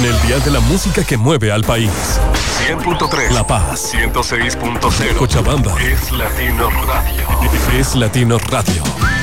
el dial de la música que mueve al país. 100.3 La Paz, 106.0 Cochabamba. Es Latino Radio. Es Latino Radio.